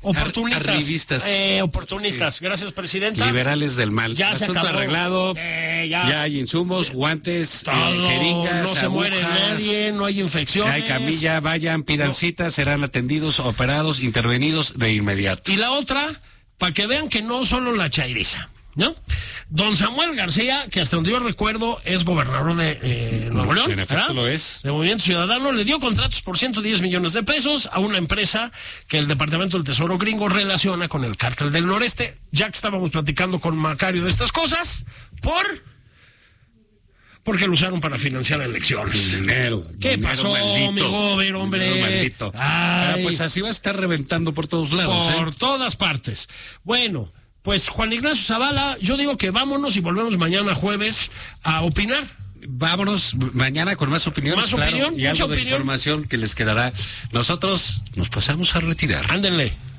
Oportunistas. Arribistas. Oportunistas. Sí. Gracias, presidenta. Liberales del mal. Ya se acabó. Arreglado. Ya hay insumos, guantes, jeringas, no se muere nadie, no hay infecciones. Hay camilla, vayan, pidan citas, serán atendidos, operados, intervenidos de inmediato. Y la otra, para que vean que no solo la chairiza, ¿no? Don Samuel García, que hasta donde yo recuerdo es gobernador de Nuevo León, en efecto lo es, de Movimiento Ciudadano, le dio contratos por 110 millones de pesos a una empresa que el Departamento del Tesoro gringo relaciona con el Cártel del Noreste. Ya que estábamos platicando con Macario de estas cosas, porque lo usaron para financiar elecciones. ¿Qué pasó, maldito, mi gober, hombre? Maldito. Pues así va a estar reventando por todos lados. Por todas partes. Bueno, pues Juan Ignacio Zavala, yo digo que vámonos y volvemos mañana jueves a opinar. Vámonos mañana con más opinión. Más opinión, y algo de información que les quedará. Nosotros nos pasamos a retirar. Ándenle.